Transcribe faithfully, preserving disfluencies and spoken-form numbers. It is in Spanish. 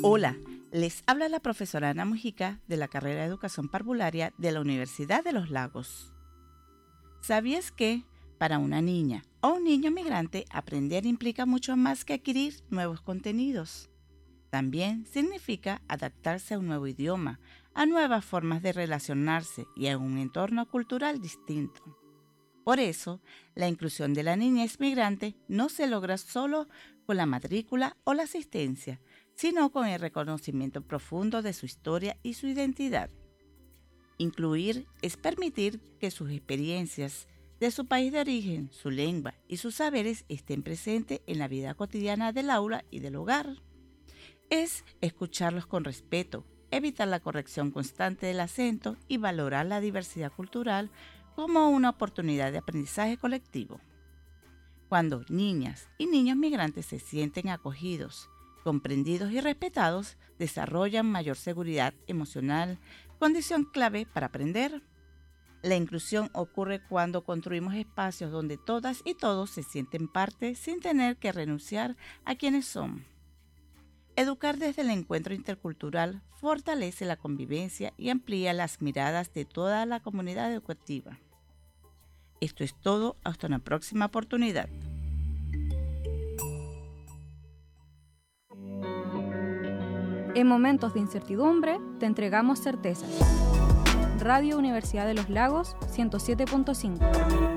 Hola, les habla la profesora Ana Mujica de la carrera de Educación Parvularia de la Universidad de Los Lagos. ¿Sabías que para una niña o un niño migrante aprender implica mucho más que adquirir nuevos contenidos? También significa adaptarse a un nuevo idioma, a nuevas formas de relacionarse y a un entorno cultural distinto. Por eso, la inclusión de la niñez migrante no se logra solo con la matrícula o la asistencia, sino con el reconocimiento profundo de su historia y su identidad. Incluir es permitir que sus experiencias de su país de origen, su lengua y sus saberes estén presentes en la vida cotidiana del aula y del hogar. Es escucharlos con respeto, evitar la corrección constante del acento y valorar la diversidad cultural como una oportunidad de aprendizaje colectivo. Cuando niñas y niños migrantes se sienten acogidos, comprendidos y respetados, desarrollan mayor seguridad emocional, condición clave para aprender. La inclusión ocurre cuando construimos espacios donde todas y todos se sienten parte sin tener que renunciar a quienes son. Educar desde el encuentro intercultural fortalece la convivencia y amplía las miradas de toda la comunidad educativa. Esto es todo, hasta una próxima oportunidad. En momentos de incertidumbre, te entregamos certezas. Radio Universidad de los Lagos, ciento siete punto cinco.